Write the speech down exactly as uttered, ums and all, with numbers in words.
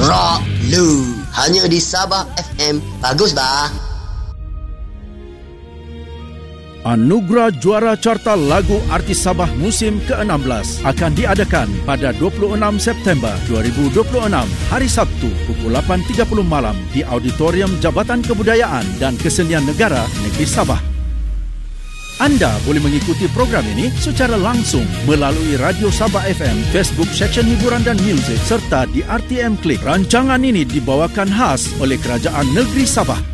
Rock Lu. Hanya di Sabah F M. Bagus bah. Anugerah Juara Carta Lagu Artis Sabah musim ke enam belas akan diadakan pada dua puluh enam September dua ribu dua puluh enam, hari Sabtu pukul lapan tiga puluh malam di Auditorium Jabatan Kebudayaan dan Kesenian Negara Negeri Sabah. Anda boleh mengikuti program ini secara langsung melalui Radio Sabah F M, Facebook Seksyen Hiburan dan Muzik serta di R T M Klik. Rancangan ini dibawakan khas oleh Kerajaan Negeri Sabah.